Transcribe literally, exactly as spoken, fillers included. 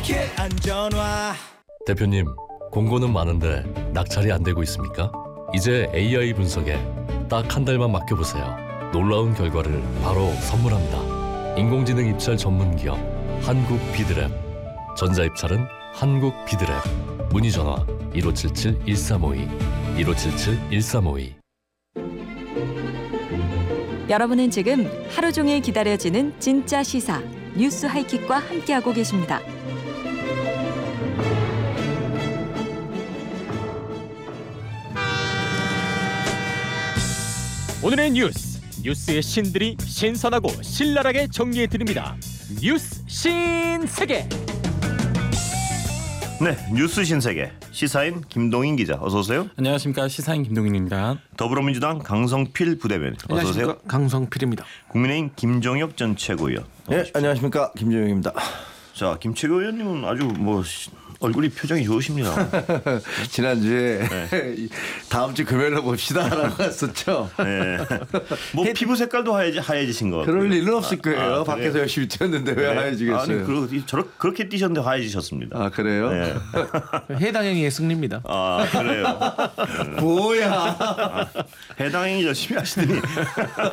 안전화. 대표님, 공고는 많은데 낙찰이 안 되고 있습니까? 이제 에이아이 분석에 딱 한 달만 맡겨보세요. 놀라운 결과를 바로 선물합니다. 인공지능 입찰 전문 기업 한국 비드랩. 전자입찰은 한국 비드랩. 문의 전화 일오칠칠 일삼오이 일오칠칠 일삼오이. 여러분은 지금 하루 종일 기다려지는 진짜 시사 뉴스 하이킥과 함께하고 계십니다. 오늘의 뉴스, 뉴스의 신들이 신선하고 신랄하게 정리해드립니다. 뉴스 신세계. 네, 뉴스 신세계 시사인 김동인 기자 어서 오세요. 안녕하십니까, 시사인 김동인입니다. 더불어민주당 강성필 부대변인 어서 오세요. 강성필입니다. 국민의힘 김종혁 전 최고위원. 네, 안녕하십니까, 김종혁입니다. 자, 김 최고위원님은 아주 뭐 얼굴이 표정이 좋으십니다. 지난주에 네. 다음 주 금요일로 봅시다라고 했었죠. 네. 뭐 해... 피부 색깔도 하얘지, 하얘지신 것 같아요. 그럴 일은 없을 거예요. 아, 아, 밖에서 그래요? 열심히 뛰었는데 왜 네. 하얘지겠어요? 아니, 그러, 저렇, 그렇게 뛰셨는데 하얘지셨습니다. 아, 그래요? 네. 해당행위의 승리입니다. 아, 그래요. 뭐야? 아, 해당행위 열심히 하시더니